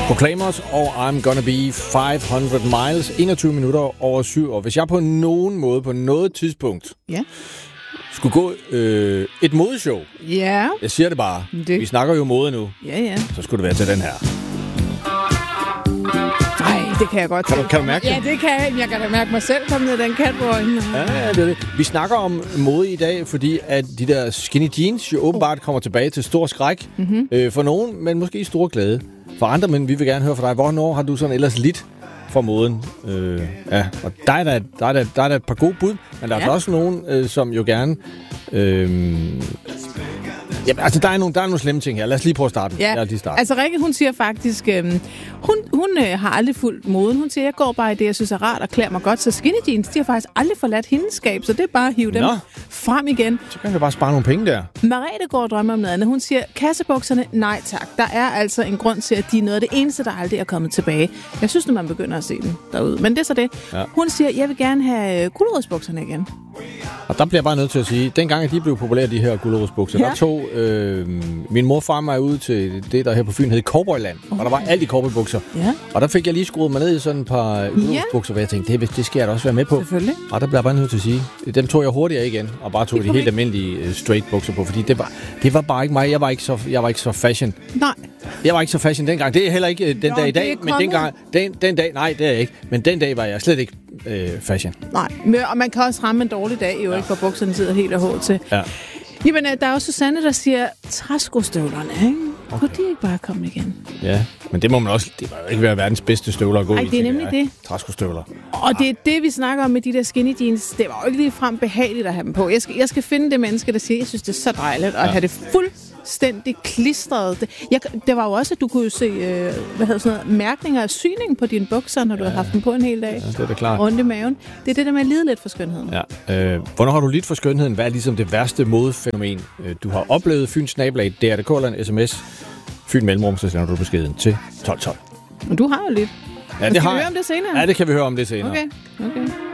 Proclaimers og I'm Gonna Be 500 Miles, 21 minutter over 7. Og hvis jeg på nogen måde, på noget tidspunkt, skulle gå et modeshow, jeg siger det bare, vi snakker jo mode nu, så skulle det være til den her. Det kan jeg godt. Kan du mærke det? Ja, det kan jeg. Jeg kan da mærke mig selv komme ned den catwalk. Ja, det er det. Vi snakker om mode i dag, fordi at de der skinny jeans jo åbenbart kommer tilbage til stor skræk. For nogen, men måske stor glæde. For andre, men vi vil gerne høre fra dig. Hvornår har du sådan ellers lidt for moden? Og der er et par gode bud, men der er også nogen, som jo gerne... Jamen, altså, der er nogle slemme ting her. Lad os lige prøve at starte. Altså Rikke, hun siger faktisk, hun har aldrig fulgt moden. Hun siger, jeg går bare i det, jeg synes er rart og klæder mig godt. Så skinny jeans, de har faktisk aldrig forladt hendes skab, så det er bare at hive dem frem igen. Så kan vi bare spare nogle penge der. Merete går og drømmer om noget andet. Hun siger, kassebukserne, nej tak. Der er altså en grund til, at de er noget af det eneste, der aldrig er kommet tilbage. Jeg synes, når man begynder at se dem derude. Men det er så det. Ja. Hun siger, jeg vil gerne have gulerodsbukserne igen. Og der bliver jeg bare nødt til at sige, dengang at de blev populære, de her gulerodsbukser, der tog min mor far mig ud til det, der her på Fyn hed Cowboyland. Og der var alt i cowboybukser. Ja. Og der fik jeg lige skruet mig ned i sådan et par gulerodsbukser, hvor jeg tænkte, det skal jeg da også være med på. Selvfølgelig. Og der bliver jeg bare nødt til at sige, dem tog jeg hurtigere igen, og bare tog de helt almindelige straight bukser på, fordi det var bare ikke mig. Jeg var ikke så fashion. Nej. Jeg var ikke så fashion dengang. Det er heller ikke den dag i dag, men den dag, nej, det er jeg ikke. Men den dag var jeg slet ikke fashion. Nej, og man kan også ramme en dårlig dag, jo ikke, hvor bukserne sidder helt og hårdt til. Ja. Jamen, der er også Susanne, der siger, træskostøvlerne, ikke? Okay. Kunne de ikke bare komme igen? Ja, men det må man også... Det må jo ikke være verdens bedste støvler at gå i. Nej, det er nemlig det. Træskostøvler. Og det er det, vi snakker om med de der skinny jeans. Det var jo ikke ligefrem behageligt at have dem på. Jeg skal finde det menneske, der siger, jeg synes, det er så dejligt at have det fuldstændig klistret. Det var jo også, at du kunne se mærkninger af syning på dine bukser, når du havde haft dem på en hel dag. Ja, det er da klart. Rundt i maven. Det er det der med at lide lidt for skønheden. Ja. Hvornår har du lidt for skønheden? Hvad er ligesom det værste modefænomen, du har oplevet? Fyns nabolag, DRDK eller en sms. Fyn Mellemrum, så sender du beskeden til 1212. Men du har jo lidt. Ja, det kan vi høre om det senere? Ja, det kan vi høre om det senere. Okay.